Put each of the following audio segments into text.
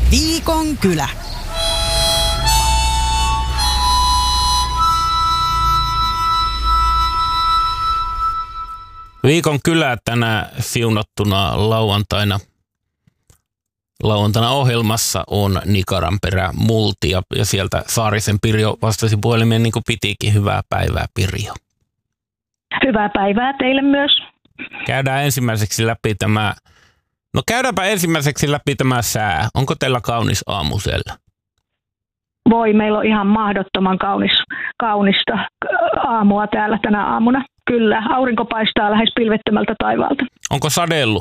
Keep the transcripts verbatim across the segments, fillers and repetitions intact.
Viikon kylä. Viikon kylä tänä siunattuna lauantaina. Lauantaina ohjelmassa on Nikaranperä Multia ja sieltä Saarisen Pirjo vastasi puhelimeen niin kuin pitikin. Hyvää päivää, Pirjo. Hyvää päivää teille myös. Käydään ensimmäiseksi läpi tämä, no käydäänpä ensimmäiseksi läpi tämä sää. Onko teillä kaunis aamu siellä? Voi, meillä on ihan mahdottoman kaunis, kaunista aamua täällä tänä aamuna. Kyllä, aurinko paistaa lähes pilvettömältä taivaalta. Onko sadellut?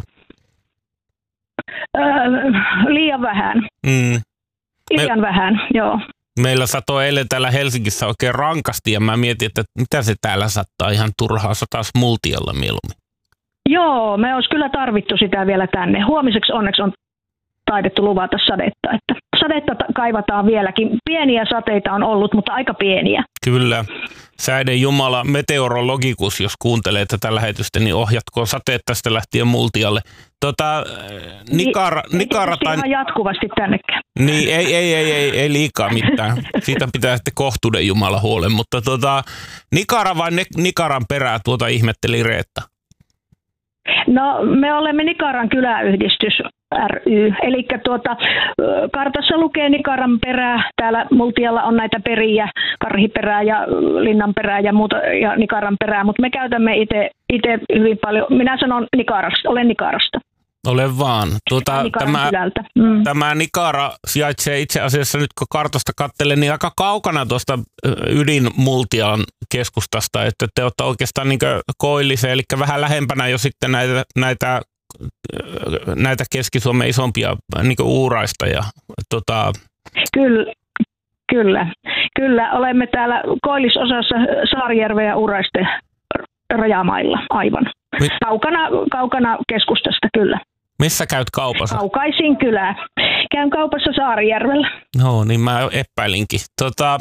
Öö, liian vähän. Mm. Liian Me, vähän, joo. Meillä satoi eilen täällä Helsingissä oikein rankasti ja mä mietin, että mitä se täällä sattaa ihan turhaa. Sataisi Multialla mieluummin. Joo, me olisi kyllä tarvittu sitä vielä tänne. Huomiseksi onneksi on taidettu luvata sadetta. Että sadetta kaivataan vieläkin. Pieniä sateita on ollut, mutta aika pieniä. Kyllä. Säiden Jumala, meteorologikus, jos kuuntelee tätä lähetystä, niin ohjatkoon sateet tästä lähtien Multialle. Tota, Nikara, ei, Nikara ei ihan jatkuvasti tännekään. Niin, ei, ei, ei, ei, ei liikaa mitään. Siitä pitää sitten kohtuuden Jumala huolen. Mutta tota, Nikara vai Nikaran perää, tuota ihmetteli Reetta? No, me olemme Nikaran kyläyhdistys ry. Eli tuota, kartassa lukee Nikaran perää. Täällä Multialla on näitä periä, Karhiperää ja Linnanperää ja muuta ja Nikaran perää, mutta me käytämme itse hyvin paljon. Minä sanon Nikarasta, olen Nikarasta. Ole vaan. Tuota, tämä, mm. tämä Nikara sijaitsee itse asiassa nyt kun kartasta katselen, niin aika kaukana tuosta ydin Multian keskustasta, että te olette oikeastaan niin koillisen, eli vähän lähempänä jo sitten näitä, näitä, näitä Keski-Suomen isompia niin Uuraista. Ja, tota... Kyllä. Kyllä, kyllä. Olemme täällä koillisosassa Saarijärven ja Uuraisten rajamailla aivan. Mit? Kaukana, kaukana keskustasta, kyllä. Missä käyt kaupassa? Kaukaisin kylää. Käyn kaupassa Saarijärvellä. No niin, mä epäilinkin. Tota,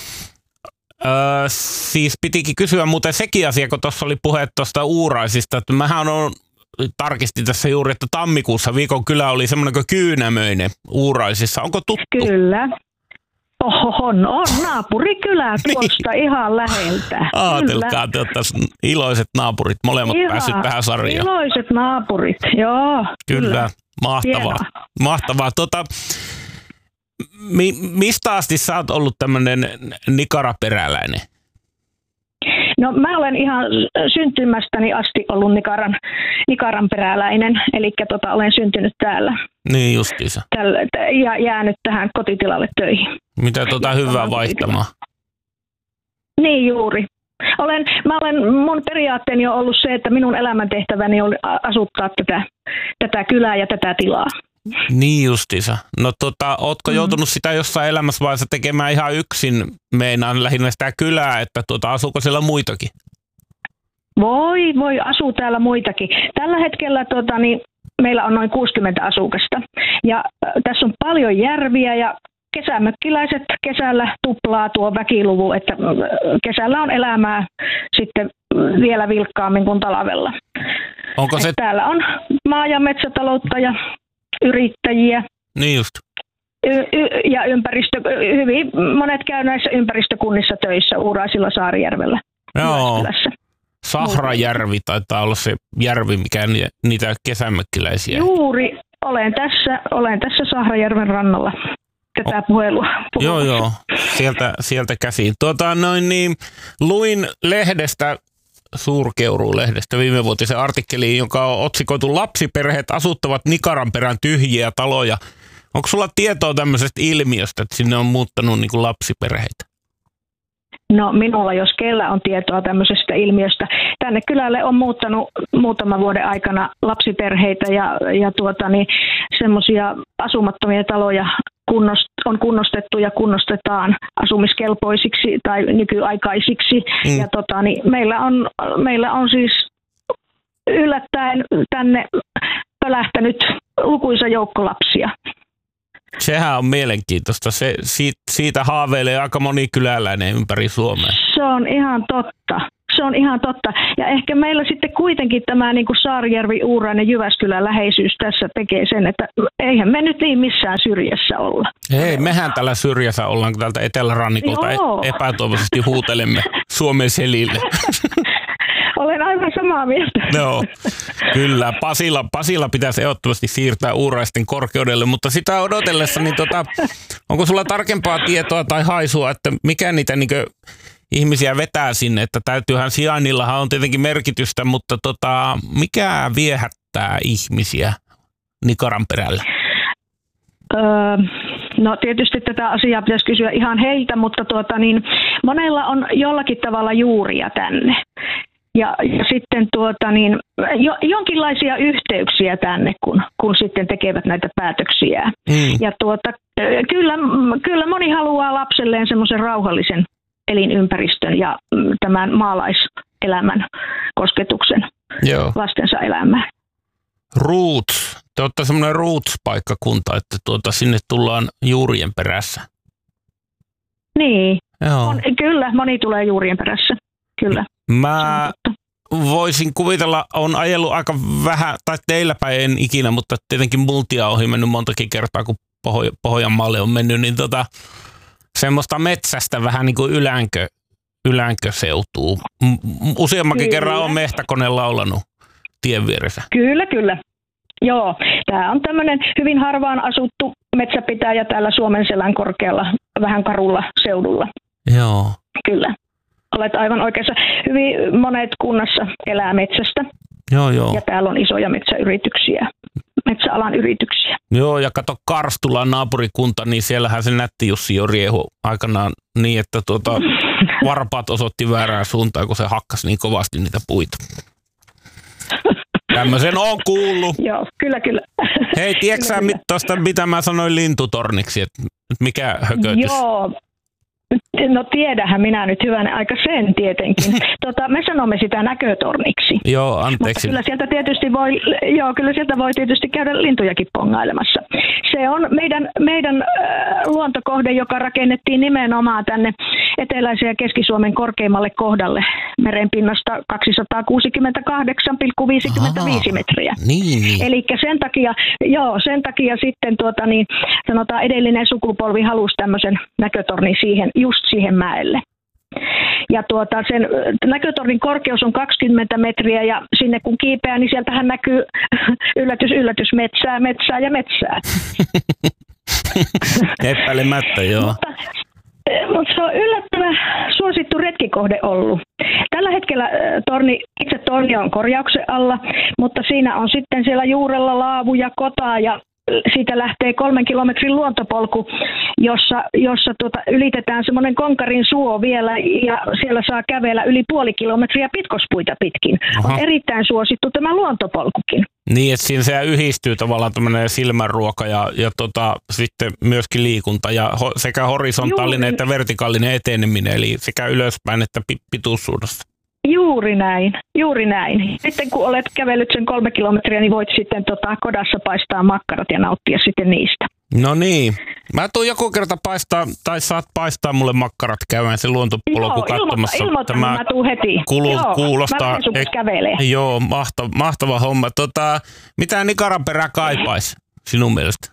öö, siis pitikin kysyä muuten sekin asia, kun tuossa oli puhe tuosta Uuraisista. Että mähän on, tarkistin tässä juuri, että tammikuussa Viikon kylä oli semmoinen kuin Kyynämöinen Uuraisissa. Onko tuttu? Kyllä. Oho, on, on naapurikylä tuosta niin. Ihan läheltä. Aatelkaa, te olette iloiset naapurit, molemmat ihan päässyt tähän sarjaan. Iloiset naapurit, joo. Kyllä, kyllä. Mahtavaa. Hienoa. Mahtavaa. Tota, mi, mistä asti sä oot ollut tämmöinen nikaraperäläinen? No mä olen ihan syntymästäni asti ollut Nikaran, Nikaranperäläinen, eli tota, olen syntynyt täällä. Niin justiinsa. Tällä, ja jäänyt tähän kotitilalle töihin. Mitä tota hyvää vaihtamaan? Niin juuri. Olen, mä olen, mun periaatteeni on ollut se, että minun elämäntehtäväni on asuttaa tätä, tätä kylää ja tätä tilaa. Niin justiinsa. No tota, ootko joutunut mm. sitä jossain elämässä vaiheessa tekemään ihan yksin, meinaan lähinnä sitä kylää, että tuota, asuuko siellä muitakin? Voi, voi, asuu täällä muitakin. Tällä hetkellä tota, niin, meillä on noin kuusikymmentä asukasta ja äh, tässä on paljon järviä ja kesämökkiläiset kesällä tuplaa tuo väkiluvun, että äh, kesällä on elämää sitten vielä vilkkaammin kuin talvella. Onko se... Täällä on maa- ja metsätaloutta ja yrittäjiä. Niin just. Y- y- ja ympäristö, hyvin monet käy näissä ympäristökunnissa töissä Uuraisilla, Saarijärvellä. Joo. Sahrajärvi taitaa olla se järvi, mikä niitä kesämökkiläisiä. Juuri. Olen tässä, olen tässä Sahrajärven rannalla tätä puhelua. Joo, joo. Sieltä, sieltä käsiin. Tuota, noin niin, luin lehdestä, Suurkeuruu-lehdestä viimevuotisen artikkeliin, joka on otsikoitu Lapsiperheet asuttavat Nikaranperän tyhjiä taloja. Onko sulla tietoa tämmöisestä ilmiöstä, että sinne on muuttanut niin kuin lapsiperheitä? No minulla, jos kellä on tietoa tämmöisestä ilmiöstä. Tänne kylälle on muuttanut muutaman vuoden aikana lapsiperheitä ja, ja tuota, niin, semmoisia asumattomia taloja kunnost, on kunnostettu ja kunnostetaan asumiskelpoisiksi tai nykyaikaisiksi. Mm. Ja tota, niin, meillä, on, meillä on siis yllättäen tänne pölähtänyt lukuisa joukko lapsia. Sehän on mielenkiintoista. Se, siitä, siitä haaveilee aika moni kyläläinen ympäri Suomea. Se on ihan totta. Se on ihan totta. Ja ehkä meillä sitten kuitenkin tämä niin kuin Saarijärvi, Uurainen, Jyväskylän läheisyys tässä tekee sen, että eihän me nyt niin missään syrjässä olla. Ei, mehän tällä syrjässä ollaan, kun täältä etelärannikolta Joo. epätoivoisesti huutelemme Suomen selille. Olen aivan samaa mieltä. Joo, kyllä. Pasila, Pasila pitäisi ehdottomasti siirtää Uuraisten korkeudelle, mutta sitä odotellessa, niin tota, onko sulla tarkempaa tietoa tai haisua, että mikä niitä niinkö ihmisiä vetää sinne, että täytyyhän sijainnillahan on tietenkin merkitystä, mutta tota, mikä viehättää ihmisiä Nikaran perällä? Öö, no tietysti tätä asiaa pitäisi kysyä ihan heiltä, mutta tuota, niin, monella on jollakin tavalla juuria tänne. Ja, ja sitten tuota, niin, jo, jonkinlaisia yhteyksiä tänne, kun, kun sitten tekevät näitä päätöksiä. Mm. Ja tuota, kyllä, kyllä moni haluaa lapselleen semmoisen rauhallisen elinympäristön ja tämän maalaiselämän kosketuksen Joo. lastensa elämään. Roots. Te olette semmoinen roots-paikkakunta, että tuota, sinne tullaan juurien perässä. Niin, on, kyllä, moni tulee juurien perässä, kyllä. Mä voisin kuvitella, on ajellut aika vähän, tai teillä päin en ikinä, mutta tietenkin multia ohi mennyt montakin kertaa, kun Poh- Pohjanmaalle on mennyt, niin tota, semmoista metsästä vähän niin kuin ylänkö, ylänkö seutuu. Useammankin kyllä. kerran on mehtäkone laulanut tien vieressä. Kyllä, kyllä. Joo, tämä on tämmöinen hyvin harvaan asuttu metsäpitäjä täällä Suomenselän korkealla, vähän karulla seudulla. Joo. Kyllä. Olet aivan oikeassa. Hyvin monet kunnassa elää metsästä. Joo, joo. Ja täällä on isoja metsäyrityksiä, metsäalan yrityksiä. Joo, ja kato Karstulan naapurikunta, niin siellähän se nätti Jussi jo riehu aikanaan niin, että tuota, varpaat osoitti väärään suuntaan, kun se hakkasi niin kovasti niitä puita. Tämmöisen on kuullut. Joo, kyllä, kyllä. Hei, tiedätkö sä tuosta, mitä mä sanoin lintutorniksi, että mikä hökötys? Joo. No tiedähän minä nyt hyvänä aika sen tietenkin. Tota, me sanomme sitä näkötorniksi. Joo, anteeksi. Mutta kyllä sieltä tietysti voi, joo, kyllä sieltä voi tietysti käydä lintujakin pongailemassa. Se on meidän, meidän äh, luontokohde, joka rakennettiin nimenomaan tänne eteläisen ja Keski-Suomen korkeimmalle kohdalle merenpinnasta kaksisataakuusikymmentäkahdeksan pilkku viisikymmentäviisi metriä. Niin, niin. Eli sen takia, joo, sen takia sitten tuota, niin, sanotaan edellinen sukupolvi halusi tämmöisen näkötornin siihen, just siihen mäelle. Ja tuota, sen näkötornin korkeus on kaksikymmentä metriä ja sinne kun kiipeää, niin sieltähän näkyy yllätys, yllätys, metsää, metsää ja metsää. Epäilemättä, joo. Mutta, mutta se on yllättävän suosittu retkikohde ollut. Tällä hetkellä torni, itse torni on korjauksen alla, mutta siinä on sitten siellä juurella laavu ja kotaa ja siitä lähtee kolmen kilometrin luontopolku, jossa, jossa tuota, ylitetään semmoinen Konkarin suo vielä ja siellä saa kävellä yli puoli kilometriä pitkospuita pitkin. Aha. On erittäin suosittu tämä luontopolkukin. Niin, että siinä se yhdistyy tavallaan tämmöinen silmänruoka ja, ja tota, sitten myöskin liikunta ja ho, sekä horisontaalinen Juuri. että vertikaalinen eteneminen, eli sekä ylöspäin että pituussuunnassa. Juuri näin, juuri näin. Sitten kun olet kävellyt sen kolme kilometriä, niin voit sitten tota, kodassa paistaa makkarat ja nauttia sitten niistä. No niin. Mä tuun joku kerta paistaa, tai saat paistaa mulle makkarat käymään sen luontopolku katsomassa. Joo, ilmoita, ilmoita, mä tuun heti. Kulu, joo, kuulostaa. Mä ek- kävelee. Joo, mahtava, mahtava homma. Tota, mitä Nikaran perä kaipaisi sinun mielestä?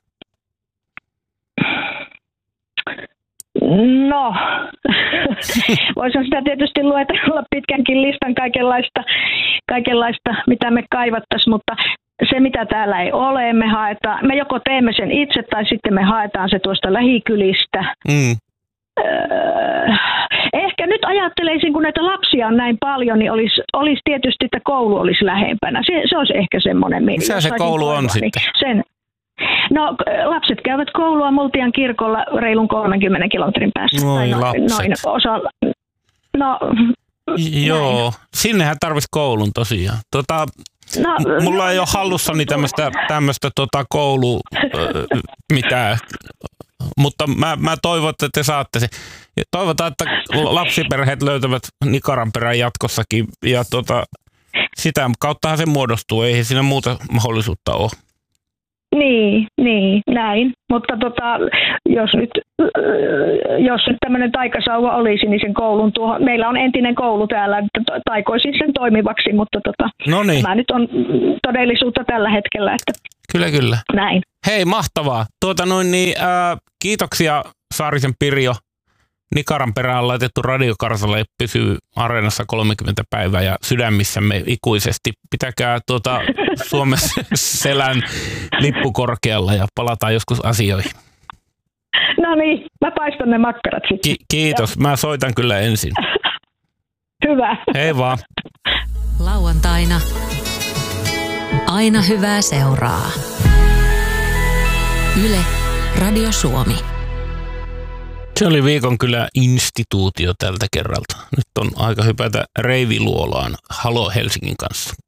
No, voisin sitä tietysti luetella pitkänkin listan kaikenlaista, kaikenlaista mitä me kaivattaisiin, mutta se mitä täällä ei ole, me haetaan, me joko teemme sen itse tai sitten me haetaan se tuosta lähikylistä. Mm. Öö, ehkä nyt ajatteleisin, kun näitä lapsia on näin paljon, niin olisi, olisi tietysti, että koulu olisi lähempänä. Se, se olisi ehkä semmoinen. Missä se koulu on sitten? Niin sen, No lapset käyvät koulua Multian kirkolla reilun kolmenkymmenen kilometrin päässä. Oi noin, lapset. Noin osalla. No, joo, näin. Sinnehän tarvitsisi koulun tosiaan. Tota, no, mulla no, ei ole hallussani tämmöistä, tämmöistä tota koulu, mitään, mutta mä, mä toivon, että te saatte se. Toivotaan, että lapsiperheet löytävät Nikaran perän jatkossakin ja tota, sitä kauttahan se muodostuu, ei siinä muuta mahdollisuutta ole. Niin, niin, näin. Mutta tota, jos nyt, jos nyt tämmöinen taikasauva olisi, niin sen koulun tuohon, meillä on entinen koulu täällä, että taikoisin sen toimivaksi, mutta tota, tämä nyt on todellisuutta tällä hetkellä. Että kyllä, kyllä. Näin. Hei, mahtavaa. Tuota noin, niin, ää, kiitoksia Saarisen Pirjo. Nikaran perään on laitettu radiokarsalle, pysyy Areenassa kolmekymmentä päivää ja sydämissämme ikuisesti. Pitäkää tuota Suomen selän lippu korkealla ja palataan joskus asioihin. No niin, mä paistan ne makkarat sitten. Ki- kiitos, mä soitan kyllä ensin. Hyvä. Hei vaan. Lauantaina aina hyvää seuraa. Yle, Radio Suomi. Se oli viikon kyllä instituutio tältä kerralta. Nyt on aika hypätä Reiviluolaan Halo Helsingin kanssa.